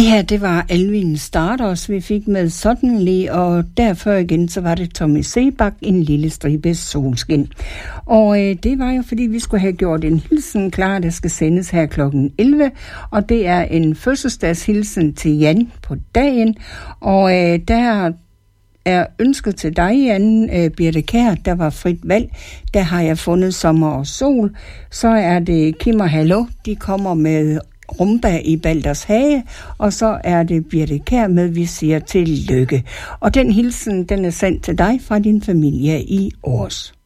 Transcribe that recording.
her, det var Alvin Stardust, vi fik med Suddenly, og derfor igen, så var det Tommy Sebak, En lille stribe solskin. Og det var jo, fordi vi skulle have gjort en hilsen klar, der skal sendes her klokken 11, og det er en fødselsdagshilsen til Jan på dagen, og der er ønsket til dig, Jan, Birte Kjær, der var frit valg. Der har jeg fundet Sommer og Sol. Så er det Kim og Hallo, de kommer med Rumba i Balders Hage, og så er det Birte Kjær med Vi siger tillykke. Og den hilsen, den er sendt til dig fra din familie i Aars.